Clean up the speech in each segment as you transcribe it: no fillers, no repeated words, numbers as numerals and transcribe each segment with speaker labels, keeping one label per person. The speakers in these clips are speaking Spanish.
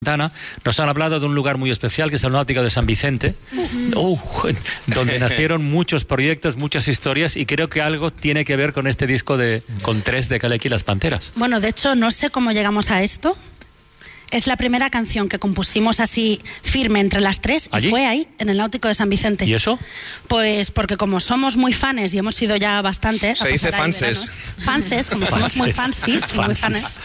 Speaker 1: Nos han hablado de un lugar muy especial que es el Náutico de San Vicente, donde nacieron muchos proyectos, muchas historias, y creo que algo tiene que ver con este disco con 3 de Kaleki y las Panteras.
Speaker 2: Bueno, de hecho, no sé cómo llegamos a esto. Es la primera canción que compusimos así firme entre las 3 y fue ahí, en el Náutico de San Vicente.
Speaker 1: ¿Y eso?
Speaker 2: Pues porque como somos muy fanes y hemos sido ya bastante...
Speaker 3: Se dice fanses.
Speaker 2: Fanses, como somos muy fansis, muy fanes.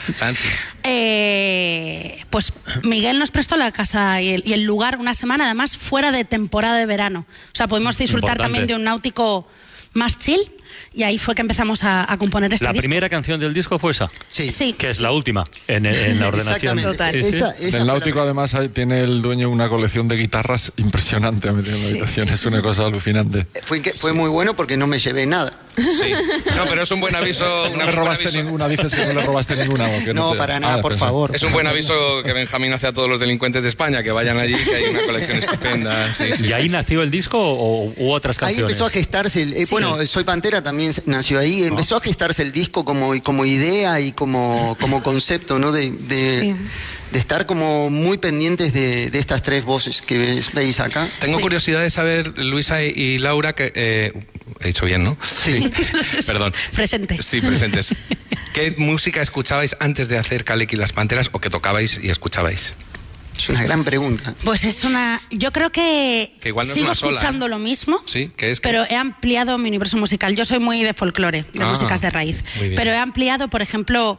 Speaker 2: Pues Miguel nos prestó la casa y el lugar una semana, además fuera de temporada de verano. O sea, pudimos disfrutar también de un náutico más chill. Y ahí fue que empezamos a componer este disco.
Speaker 1: ¿La primera canción del disco fue esa?
Speaker 2: Sí.
Speaker 1: Que es la última en la ordenación.
Speaker 2: Total.
Speaker 1: Sí.
Speaker 4: El Náutico, además, tiene el dueño una colección de guitarras impresionante en la habitación. Es una cosa alucinante.
Speaker 5: Fue muy bueno porque no me llevé nada.
Speaker 3: Sí. No, pero es un buen aviso.
Speaker 4: No le robaste ninguna, dices que no le robaste ninguna.
Speaker 5: No, para nada, por favor.
Speaker 3: Es un buen aviso que Benjamín hace a todos los delincuentes de España, que vayan allí, que hay una colección estupenda.
Speaker 1: ¿Y ahí nació el disco u otras canciones?
Speaker 5: Ahí empezó a gestarse, bueno, Soy Pantera también nació ahí, empezó a gestarse el disco como idea y como concepto, ¿no? De estar como muy pendientes de estas 3 voces que veis acá.
Speaker 3: Tengo curiosidad de saber, Luisa y Laura, que... he dicho bien, ¿no?
Speaker 5: Sí.
Speaker 3: Perdón.
Speaker 2: Presente.
Speaker 3: Sí, presentes. ¿Qué música escuchabais antes de hacer Kaleki y las Panteras, o que tocabais y escuchabais?
Speaker 5: Es una gran pregunta.
Speaker 2: Pues yo creo que
Speaker 3: igual no
Speaker 2: sigo
Speaker 3: es una
Speaker 2: escuchando
Speaker 3: sola,
Speaker 2: lo mismo,
Speaker 3: sí,
Speaker 2: pero he ampliado mi universo musical. Yo soy muy de folclore, de músicas de raíz, pero he ampliado, por ejemplo,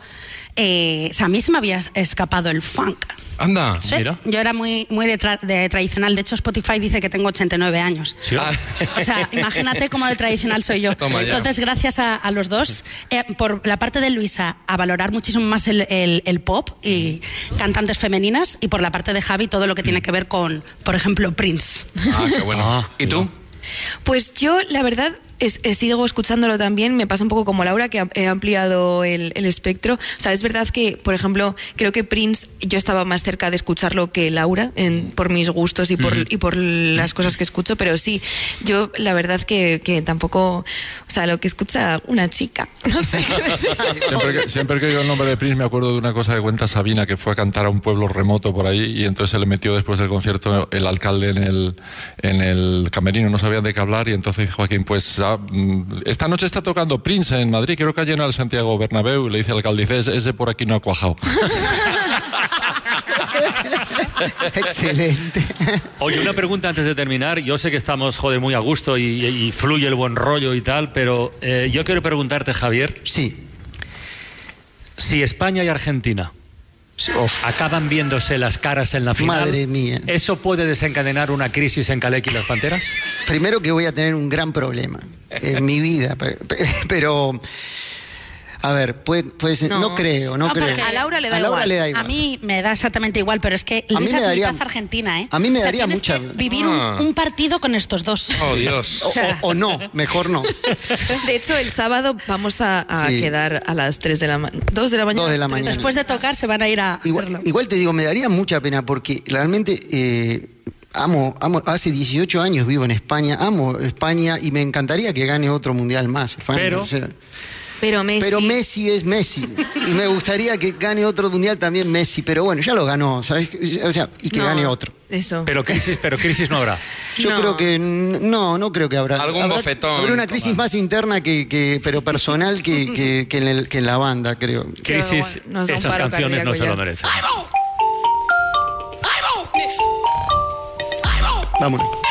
Speaker 2: a mí se me había escapado el funk.
Speaker 3: Anda,
Speaker 2: ¿Sí?
Speaker 1: Mira.
Speaker 2: Yo era muy de tradicional. De hecho, Spotify dice que tengo 89 años.
Speaker 1: ¿Sí?
Speaker 2: O sea, imagínate cómo de tradicional soy yo. Entonces, gracias a los dos, por la parte de Luisa, a valorar muchísimo más el pop y cantantes femeninas, y por la parte de Javi, todo lo que tiene que ver con, por ejemplo, Prince.
Speaker 3: Qué bueno. ¿Y tú?
Speaker 6: Pues yo, la verdad, sigo escuchándolo también. Me pasa un poco como Laura, que he ampliado el espectro. O sea, es verdad que, por ejemplo, creo que Prince, yo estaba más cerca de escucharlo que Laura, por mis gustos y por las cosas que escucho, pero sí, yo la verdad que tampoco, o sea, lo que escucha una chica, no sé.
Speaker 4: Siempre que oigo el nombre de Prince me acuerdo de una cosa que cuenta Sabina, que fue a cantar a un pueblo remoto por ahí, y entonces se le metió después del concierto el alcalde en el camerino, no sabían de qué hablar, y entonces dijo Joaquín, pues esta noche está tocando Prince en Madrid, creo que ha llenado el Santiago Bernabéu, y le dice al alcalde, dice, ese por aquí no ha cuajado.
Speaker 5: Excelente.
Speaker 1: Oye, una pregunta antes de terminar. Yo sé que estamos, muy a gusto y fluye el buen rollo y tal, pero yo quiero preguntarte, Javier.
Speaker 5: Sí.
Speaker 1: Si España y Argentina acaban viéndose las caras en la final,
Speaker 5: madre mía,
Speaker 1: ¿eso puede desencadenar una crisis en Kaleki y las Panteras?
Speaker 5: Primero que voy a tener un gran problema en mi vida, pero... A ver, puede ser, no creo.
Speaker 2: A Laura le da igual. A mí me da exactamente igual, pero es que Luisa es mitad argentina, ¿eh?
Speaker 5: A mí me daría
Speaker 2: tienes
Speaker 5: mucha...
Speaker 2: que vivir un partido con estos dos.
Speaker 3: Oh, Dios.
Speaker 5: O no, mejor no.
Speaker 6: De hecho, el sábado vamos a quedar a las 2 de la mañana.
Speaker 5: 2 de la mañana.
Speaker 2: Después de tocar se van a ir a verlo.
Speaker 5: Igual te digo, me daría mucha pena porque realmente... Amo, hace 18 años vivo en España, amo España y me encantaría que gane otro mundial más.
Speaker 6: Pero
Speaker 5: Messi es Messi. Y me gustaría que gane otro mundial también Messi. Pero bueno, ya lo ganó, ¿sabes? O sea, y que gane otro.
Speaker 6: Eso.
Speaker 1: Pero crisis no habrá.
Speaker 5: Yo creo que no creo que habrá.
Speaker 3: Algún bofetón.
Speaker 5: Habrá una crisis más interna pero personal que en la banda, creo.
Speaker 1: Crisis, esas canciones no se lo merecen.
Speaker 5: Vámonos.